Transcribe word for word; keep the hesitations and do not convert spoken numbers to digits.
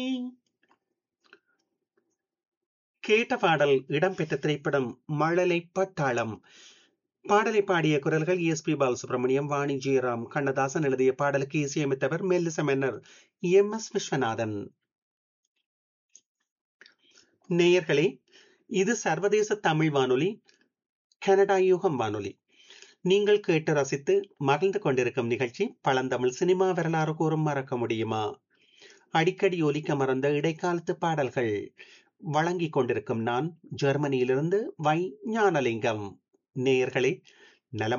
கேட்ட பாடல் இடம்பெற்ற திரைப்படம் மழலை பட்டாளம். பாடலை பாடிய குரல்கள் எஸ் பி பாலசுப்ரமணியம், வாணி ஜெயராம். கண்ணதாசன் எழுதிய பாடலுக்கு இசையமைத்தவர் மெல்லிச மன்னர் எம் எஸ் விஸ்வநாதன். நேயர்களே, இது சர்வதேச தமிழ் வானொலி, கனடா யூகம் வானொலி. நீங்கள் கேட்டு ரசித்து மகிழ்ந்து கொண்டிருக்கும் நிகழ்ச்சி பழந்தமிழ் சினிமா வரலாறு கூறும் மறக்க முடியுமா. அடிக்கடி ஒலிக்க மறந்த இடைக்காலத்து பாடல்கள் வழங்கிக் கொண்டிருக்கும் நான் ஜெர்மனியிலிருந்து வை ஞானலிங்கம். நேயர்களே, நலம்